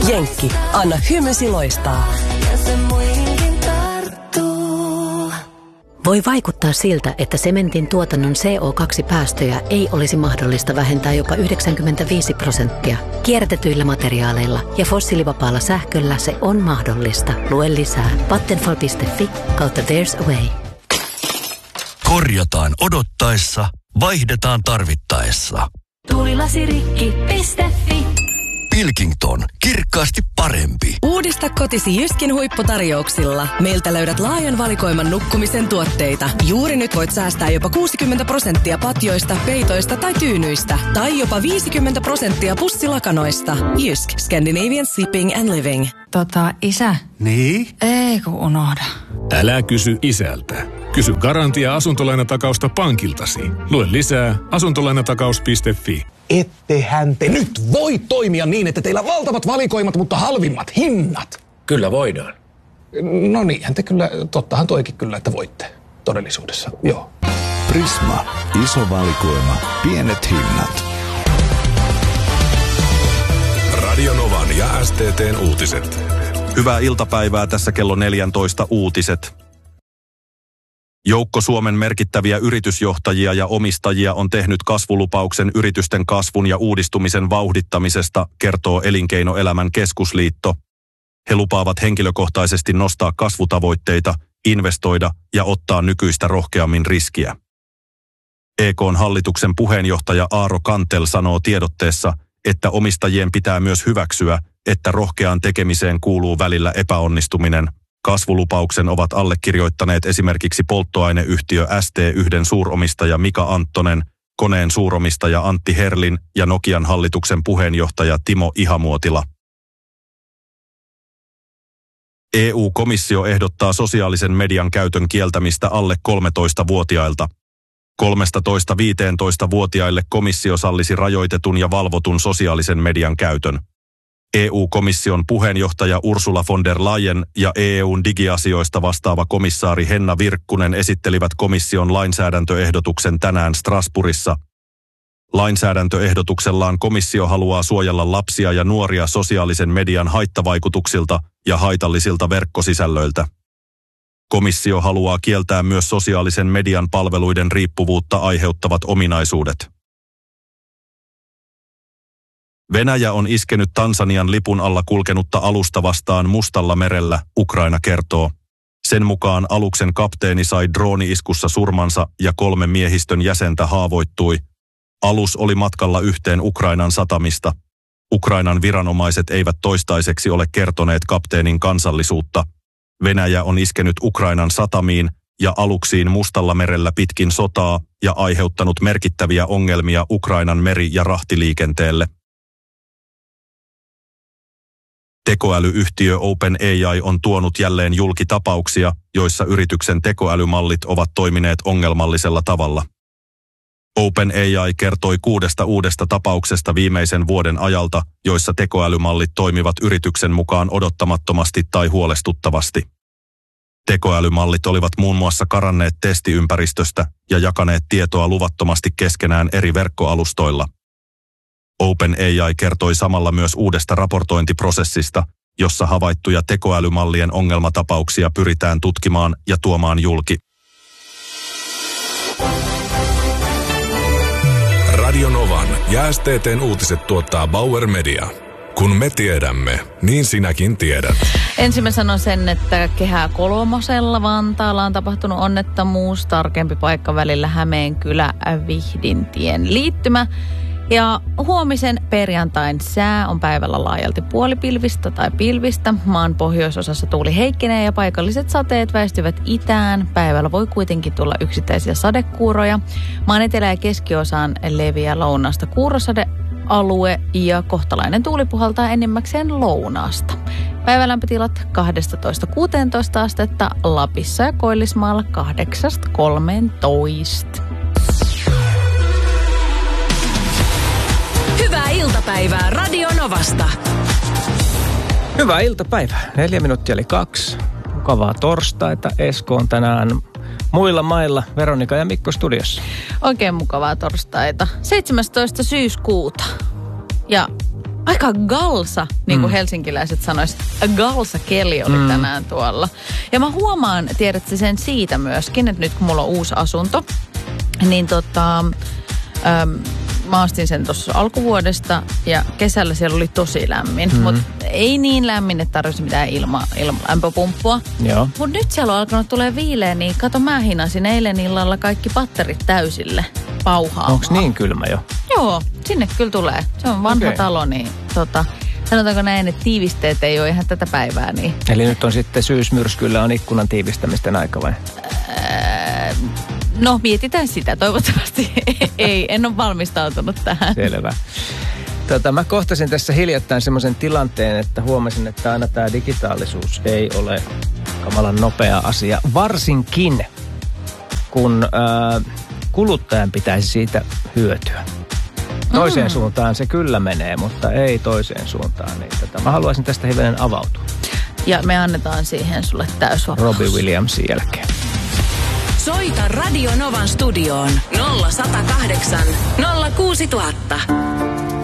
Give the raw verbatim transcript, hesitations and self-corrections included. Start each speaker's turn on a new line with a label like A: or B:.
A: Jenkki, anna hymysi loistaa.
B: Voi vaikuttaa siltä, että sementin tuotannon C O kaksi päästöjä ei olisi mahdollista vähentää jopa yhdeksänkymmentäviisi prosenttia. Kierrätetyillä materiaaleilla ja fossiilivapaalla sähköllä se on mahdollista. Lue lisää vattenfall piste fi kautta There's a Way.
C: Korjataan odottaessa, vaihdetaan tarvittaessa.
D: Tuulilasirikki piste fi.
C: Pilkington, kirkkaasti parempi.
A: Uudista kotisi Jyskin huipputarjouksilla. Meiltä löydät laajan valikoiman nukkumisen tuotteita. Juuri nyt voit säästää jopa kuusikymmentä prosenttia patjoista, peitoista tai tyynyistä. Tai jopa viisikymmentä prosenttia pussilakanoista. Jysk, Scandinavian Sleeping and Living.
E: Tota, isä.
F: Niin?
E: Ei kun unohda.
G: Älä kysy isältä. Kysy Garantia asuntolainatakausta pankiltasi. Lue lisää asuntolainatakaus piste fi.
F: Ettehän te nyt voi toimia niin, että teillä valtavat valikoimat, mutta halvimmat hinnat.
H: Kyllä voidaan.
F: No niinhän te kyllä, tottahan toikin kyllä, että voitte todellisuudessa, joo.
I: Prisma, iso valikoima, pienet hinnat.
G: Radio Novan ja S T T:n uutiset.
J: Hyvää iltapäivää, tässä kello neljätoista uutiset. Joukko Suomen merkittäviä yritysjohtajia ja omistajia on tehnyt kasvulupauksen yritysten kasvun ja uudistumisen vauhdittamisesta, kertoo Elinkeinoelämän keskusliitto. He lupaavat henkilökohtaisesti nostaa kasvutavoitteita, investoida ja ottaa nykyistä rohkeammin riskiä. E K:n hallituksen puheenjohtaja Aaro Kantel sanoo tiedotteessa, että omistajien pitää myös hyväksyä, että rohkeaan tekemiseen kuuluu välillä epäonnistuminen. Kasvulupauksen ovat allekirjoittaneet esimerkiksi polttoaineyhtiö S T yhden suuromistaja Mika Anttonen, Koneen suuromistaja Antti Herlin ja Nokian hallituksen puheenjohtaja Timo Ihamuotila. E U-komissio ehdottaa sosiaalisen median käytön kieltämistä alle kolmetoistavuotiailta. kolmetoista-viisitoistavuotiaille komissio sallisi rajoitetun ja valvotun sosiaalisen median käytön. E U-komission puheenjohtaja Ursula von der Leyen ja E U:n digiasioista vastaava komissaari Henna Virkkunen esittelivät komission lainsäädäntöehdotuksen tänään Strasbourgissa. Lainsäädäntöehdotuksellaan komissio haluaa suojella lapsia ja nuoria sosiaalisen median haittavaikutuksilta ja haitallisilta verkkosisällöiltä. Komissio haluaa kieltää myös sosiaalisen median palveluiden riippuvuutta aiheuttavat ominaisuudet. Venäjä on iskenyt Tansanian lipun alla kulkenutta alusta vastaan Mustalla merellä, Ukraina kertoo. Sen mukaan aluksen kapteeni sai drooni-iskussa surmansa ja kolme miehistön jäsentä haavoittui. Alus oli matkalla yhteen Ukrainan satamista. Ukrainan viranomaiset eivät toistaiseksi ole kertoneet kapteenin kansallisuutta. Venäjä on iskenyt Ukrainan satamiin ja aluksiin Mustalla merellä pitkin sotaa ja aiheuttanut merkittäviä ongelmia Ukrainan meri- ja rahtiliikenteelle. Tekoälyyhtiö OpenAI on tuonut jälleen julki tapauksia, joissa yrityksen tekoälymallit ovat toimineet ongelmallisella tavalla. OpenAI kertoi kuudesta uudesta tapauksesta viimeisen vuoden ajalta, joissa tekoälymallit toimivat yrityksen mukaan odottamattomasti tai huolestuttavasti. Tekoälymallit olivat muun muassa karanneet testiympäristöstä ja jakaneet tietoa luvattomasti keskenään eri verkkoalustoilla. OpenAI kertoi samalla myös uudesta raportointiprosessista, jossa havaittuja tekoälymallien ongelmatapauksia pyritään tutkimaan ja tuomaan julki.
G: Radio Novan ja S T T:n uutiset tuottaa Bauer Media. Kun me tiedämme, niin sinäkin tiedät.
K: Ensin mä sanon sen, että Kehä Kolmosella Vantaalla on tapahtunut onnettomuus. Tarkempi paikka välillä Hämeenkylä Vihdintien liittymä. Ja huomisen perjantain sää on päivällä laajalti puolipilvistä tai pilvistä. Maan pohjoisosassa tuuli heikkenee ja paikalliset sateet väistyvät itään. Päivällä voi kuitenkin tulla yksittäisiä sadekuuroja. Maan etelä- ja keskiosaan leviää lounasta kuurosadealue ja kohtalainen tuuli puhaltaa enimmäkseen lounaasta. Päivälämpötilat kaksitoista kuusitoista astetta, Lapissa ja Koillismaalla kahdeksasta kolmeentoista.
A: Hyvää iltapäivää Radio Novasta.
L: Hyvää iltapäivää. Neljä minuuttia eli kaksi. Mukavaa torstaita. Esko on tänään muilla mailla. Veronika ja Mikko studiossa.
K: Oikein mukavaa torstaita. seitsemästoista syyskuuta. Ja aika galsa, niin kuin mm. helsinkiläiset sanois. Galsa keli oli mm. tänään tuolla. Ja mä huomaan, tiedätkö sen siitä myöskin, että nyt kun mulla on uusi asunto, niin tota, äm, mä astin sen tuossa alkuvuodesta ja kesällä siellä oli tosi lämmin. Mm. Mutta ei niin lämmin, että tarvitsisi mitään ilma, ilma, lämpöpumppua. Mutta nyt siellä on alkanut tulee viileä, niin kato, mä hinasin eilen illalla kaikki patterit täysille pauhaamaan.
L: Onko niin kylmä jo?
K: Joo, sinne kyllä tulee. Se on vanha okay. talo, niin tota, sanotaanko näin, että tiivisteet ei ole ihan tätä päivää. Niin.
L: Eli nyt on sitten syysmyrskyllä on ikkunan tiivistämisten aika vai?
K: Ää, no, mietitään sitä. Toivottavasti ei. En ole valmistautunut tähän.
L: Selvä. Tota, mä kohtasin tässä hiljattain semmoisen tilanteen, että huomasin, että aina tämä digitaalisuus ei ole kamalan nopea asia. Varsinkin, kun ää, kuluttajan pitäisi siitä hyötyä. Toiseen mm. suuntaan se kyllä menee, mutta ei toiseen suuntaan. Niin tätä. Mä haluaisin tästä hivenen avautua.
K: Ja me annetaan siihen sulle täysvapaus.
L: Robbie Williamsin jälkeen.
A: Soita Radio Novan studioon nolla sata kahdeksan nolla kuusi tuhatta.